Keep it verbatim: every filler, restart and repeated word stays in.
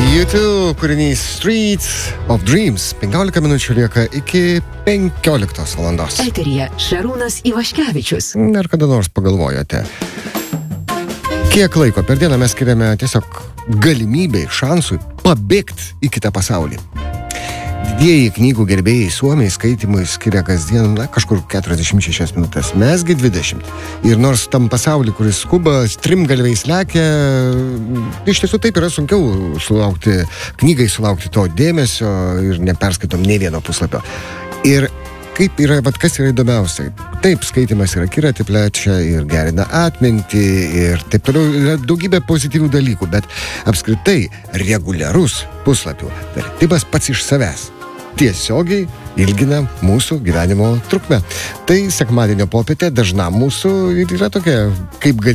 YouTube kūrinys Streets of Dreams. penkiolika minučių lieka iki penkioliktos valandos. Eteryje Šarūnas Ivaškevičius. Ir kada nors pagalvojote, kiek laiko per dieną mes skiriame tiesiog galimybei, šansui pabėgti į kitą pasaulį. Didieji knygų gerbėjai Suomiai skaitimui skiria kasdien, na, kažkur keturiasdešimt šešias minutės, mesgi dvidešimt. Ir nors tam pasaulį, kuris skuba, strimgalviais lekia, iš tiesų taip yra sunkiau sulaukti, knygai sulaukti to dėmesio ir neperskaitom nei vieno puslapio. Ir kaip yra, vat kas yra įdomiausiai, taip, skaitimas yra akiratį plečia ir gerina atmintį ir taip toliau, yra daugybė pozityvių dalykų, bet apskritai reguliarus puslapių vertimas pats iš savęs tiesiogiai ilgina mūsų gyvenimo trukmę. Tai sekmadienio popietė dažnam mūsų ir yra tokia kaip